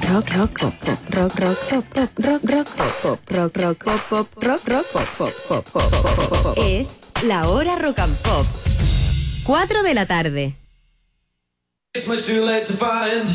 Rock, rock, pop, pop, rock, rock, pop, pop, rock, rock, pop, pop, rock, rock, pop, pop, rock, rock, pop, pop, pop, pop, pop, pop, pop. Es la hora rock and pop. 4 de la tarde. It's much too late to find